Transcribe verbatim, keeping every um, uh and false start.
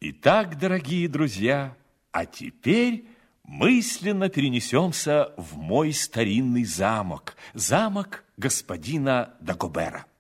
Итак, дорогие друзья, а теперь мысленно перенесемся в мой старинный замок, замок господина Дагобера.